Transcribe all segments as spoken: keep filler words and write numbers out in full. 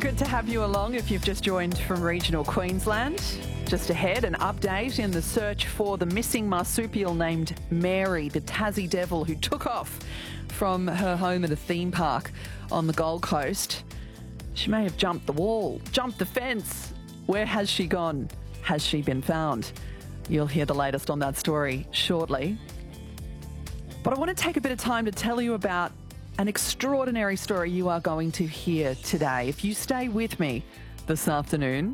good to have you along if you've just joined from regional Queensland. Just ahead, an update in the search for the missing marsupial named Mary, the Tassie devil who took off from her home at a theme park on the Gold Coast. She may have jumped the wall, jumped the fence. Where has she gone? Has she been found? You'll hear the latest on that story shortly. But I want to take a bit of time to tell you about an extraordinary story you are going to hear today. If you stay with me this afternoon,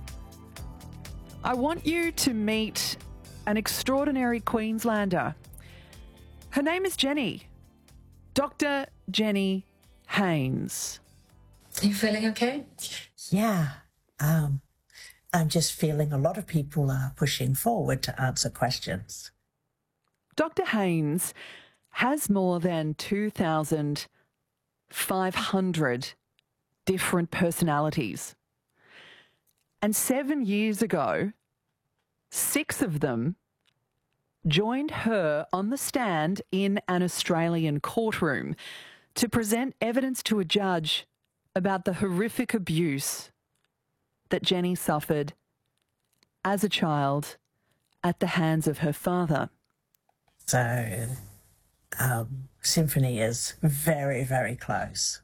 I want you to meet an extraordinary Queenslander. Her name is Jenny, Doctor Jenny Haynes. Are you feeling okay? Yeah. Um, I'm just feeling a lot of people are pushing forward to answer questions. Doctor Haynes has more than two thousand five hundred different personalities. And seven years ago, six of them joined her on the stand in an Australian courtroom to present evidence to a judge about the horrific abuse that Jenny suffered as a child at the hands of her father. So, um, Symphony is very, very close.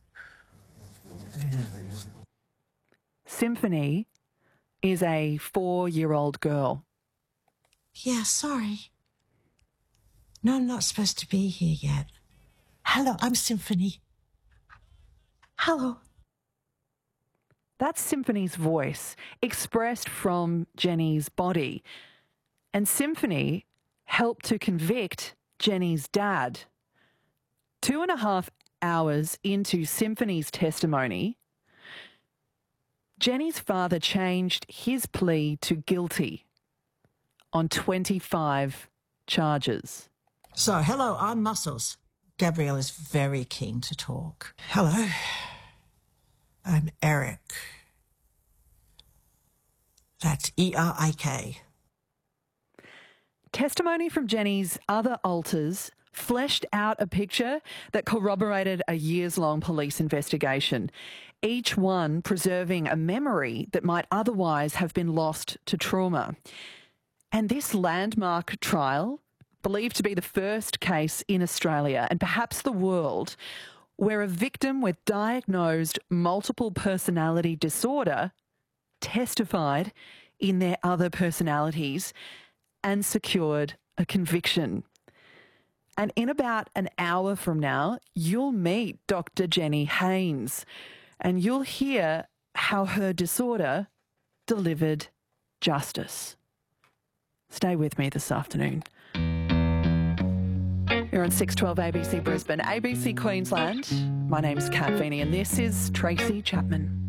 Symphony is a four-year-old girl. Yeah, sorry. No, I'm not supposed to be here yet. Hello, I'm Symphony. Hello. That's Symphony's voice, expressed from Jenny's body. And Symphony helped to convict Jenny's dad. Two and a half hours into Symphony's testimony, Jenny's father changed his plea to guilty on twenty-five charges. So, hello, I'm Muscles. Gabrielle is very keen to talk. Hello, I'm Eric. That's E R I K. Testimony from Jenny's other alters fleshed out a picture that corroborated a years-long police investigation, each one preserving a memory that might otherwise have been lost to trauma. And this landmark trial, believed to be the first case in Australia and perhaps the world, where a victim with diagnosed multiple personality disorder testified in their other personalities and secured a conviction. And in about an hour from now, you'll meet Doctor Jenny Haynes and you'll hear how her disorder delivered justice. Stay with me this afternoon. You're on six twelve A B C Brisbane, A B C Queensland. My name's Kat Veeney and this is Tracy Chapman.